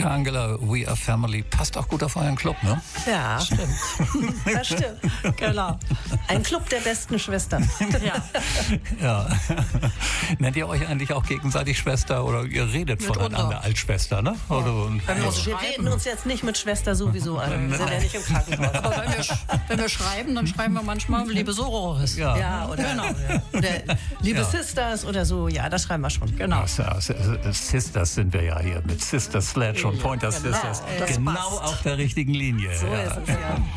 Ja, Angela, We Are Family passt auch gut auf euren Club, ne? Ja, stimmt. Das stimmt. Genau. Ein Club der besten Schwestern. Ja. Ja. Nennt ihr euch eigentlich auch gegenseitig Schwester oder ihr redet voneinander als Schwester, ne? Oh. Oder, Also wir reden uns jetzt nicht mit Schwester sowieso an. Wir sind ja nicht im Krankenhaus. Aber wenn wir schreiben, dann schreiben wir manchmal liebe Sororis. Ja, oder, oder liebe Sisters oder so. Ja, das schreiben wir schon. Genau. Sisters sind wir ja hier mit Sister Sledge und Pointer Sisters. Das Genau passt. auf der richtigen Linie. So ist es, ja.